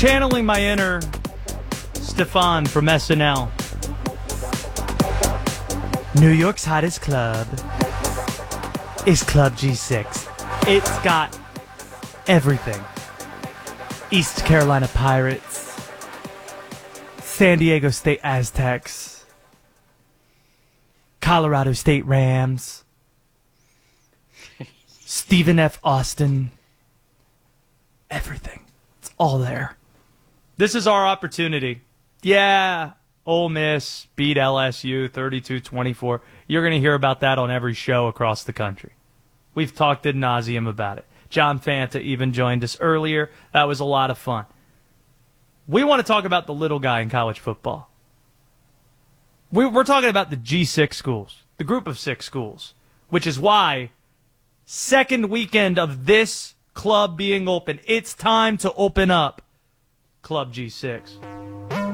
Channeling my inner Stefan from SNL. New York's hottest club is Club G6. It's got everything. East Carolina Pirates, San Diego State Aztecs, Colorado State Rams, Stephen F. Austin. Everything. It's all there. This is our opportunity. Yeah, Ole Miss beat LSU 32-24. You're going to hear about that on every show across the country. We've talked ad nauseum about it. John Fanta even joined us earlier. That was a lot of fun. We want to talk about the little guy in college football. We're talking about the G6 schools, the group of 6 schools, which is why second weekend of this club being open, it's time to open up Club G6.